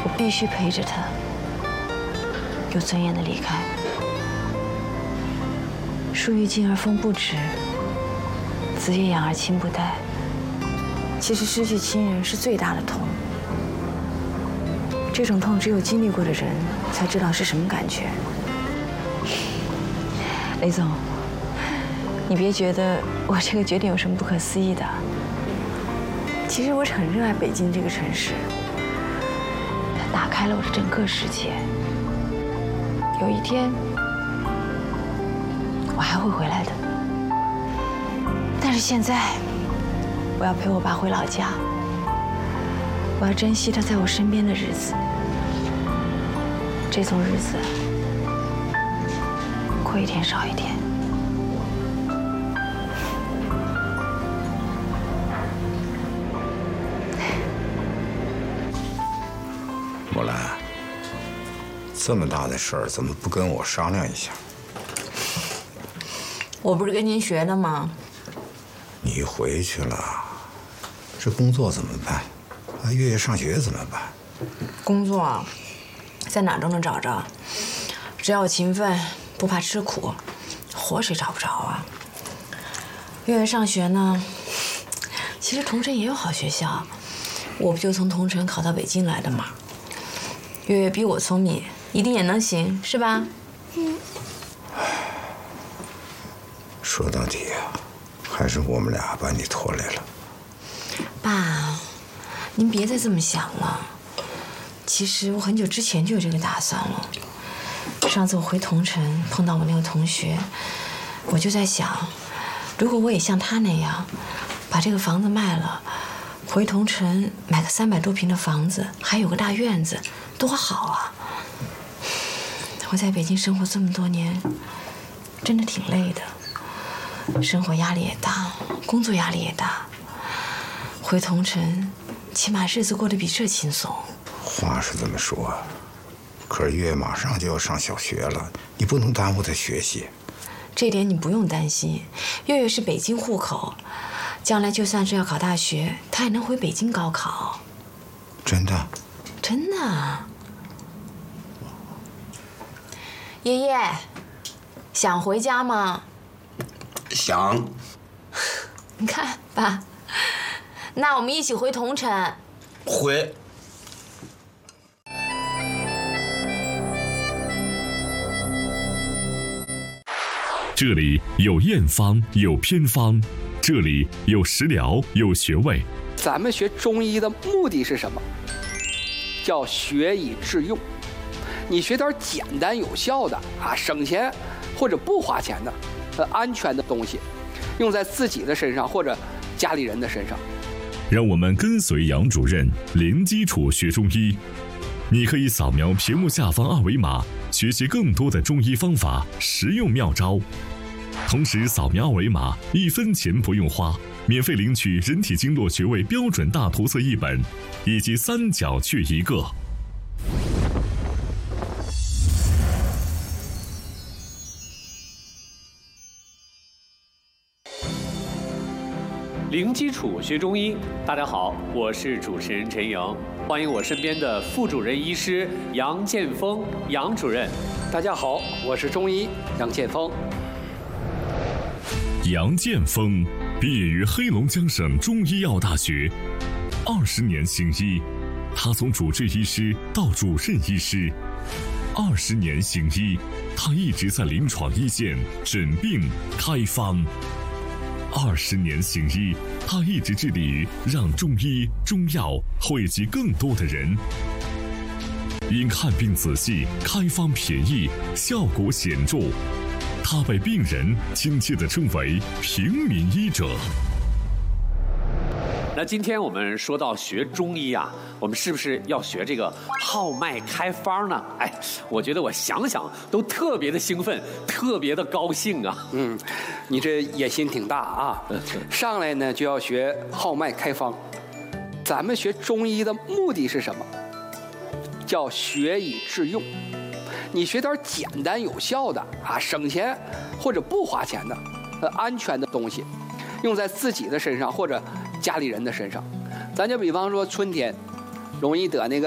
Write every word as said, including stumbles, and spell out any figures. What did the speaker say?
我必须陪着他，有尊严的离开。树欲静而风不止，子欲养而亲不待。其实失去亲人是最大的痛，这种痛只有经历过的人才知道是什么感觉。雷总，你别觉得我这个决定有什么不可思议的。其实我很热爱北京这个城市，它打开了我的整个世界。有一天，我还会回来的。但是现在，我要陪我爸回老家，我要珍惜他在我身边的日子。这种日子，过一天少一天。 木兰，这么大的事儿，怎么不跟我商量一下？ 我不是跟您学的吗？ 你回去了，这工作怎么办？啊，月月上学怎么办？ 工作，在哪儿都能找着，只要勤奋，不怕吃苦，活谁找不着啊？月月上学呢，其实桐城也有好学校，我不就从桐城考到北京来的吗？月月比我聪明，一定也能行，是吧？嗯。 说到底啊，还是我们俩把你拖累了。 爸，您别再这么想了。其实我很久之前就有这个打算了。上次我回桐城碰到我那个同学，我就在想，如果我也像他那样，把这个房子卖了，回桐城买个三百多平的房子，还有个大院子，多好啊！我在北京生活这么多年，真的挺累的，生活压力也大，工作压力也大。回桐城，起码日子过得比这轻松。 话是这么说，可是月马上就要上小学了，你不能耽误她学习。 这点你不用担心，月月是北京户口，将来就算是要考大学，她也能回北京高考。 真的？ 真的。爷爷，想回家吗？ 想。 你看，爸，那我们一起回桐城。 回。 这里有验方，有偏方，这里有食疗，有穴位。 咱们学中医的目的是什么？叫学以致用。你学点简单有效的啊，省钱或者不花钱的，呃，安全的东西，用在自己的身上或者家里人的身上。 让我们跟随杨主任零基础学中医。你可以扫描屏幕下方二维码，学习更多的中医方法、实用妙招。同时，扫描二维码，一分钱不用花，免费领取人体经络穴位标准大图册一本，以及三角穴一个。 零基础学中医，大家好，我是主持人陈莹，欢迎我身边的副主任医师杨建峰杨主任。 大家好，我是中医杨建峰。 杨建峰毕业于黑龙江省中医药大学，二十年行医，他从主治医师到主任医师，二十年行医，他一直在临床一线诊病开方。二十年行医，他一直致力于让中医中药惠及更多的人。因看病仔细、开方便宜、效果显著，他被病人亲切地称为平民医者。 那今天我们说到学中医啊，我们是不是要学这个号脉开方呢？哎，我觉得我想想都特别的兴奋，特别的高兴啊。 嗯，你这野心挺大啊！上来呢就要学号脉开方。咱们学中医的目的是什么？叫学以致用。你学点简单有效的啊，省钱或者不花钱的，呃，安全的东西，用在自己的身上或者家里人的身上。咱就比方说春天容易得那个